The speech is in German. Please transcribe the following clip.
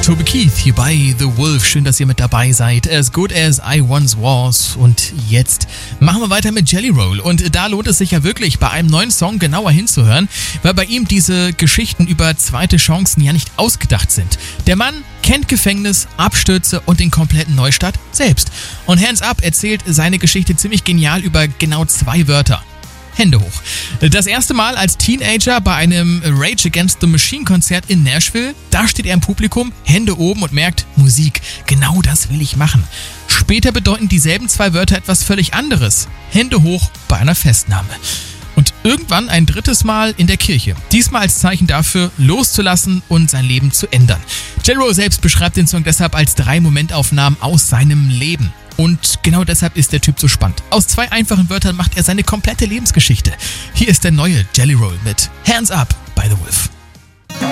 Toby Keith hier bei The Wolf. Schön, dass ihr mit dabei seid. As good as I once was. Und jetzt machen wir weiter mit Jelly Roll. Und da lohnt es sich ja wirklich, bei einem neuen Song genauer hinzuhören, weil bei ihm diese Geschichten über zweite Chancen ja nicht ausgedacht sind. Der Mann kennt Gefängnis, Abstürze und den kompletten Neustart selbst. Und Hands Up erzählt seine Geschichte ziemlich genial über genau 2 Wörter. Hände hoch. Das erste Mal als Teenager bei einem Rage Against the Machine Konzert in Nashville. Da steht er im Publikum, Hände oben und merkt, Musik, genau das will ich machen. Später bedeuten dieselben 2 Wörter etwas völlig anderes. Hände hoch bei einer Festnahme. Und irgendwann ein drittes Mal in der Kirche. Diesmal als Zeichen dafür, loszulassen und sein Leben zu ändern. Jelly Roll selbst beschreibt den Song deshalb als 3 Momentaufnahmen aus seinem Leben. Und genau deshalb ist der Typ so spannend. Aus 2 einfachen Wörtern macht er seine komplette Lebensgeschichte. Hier ist der neue Jelly Roll mit Hands Up bei The Wolf.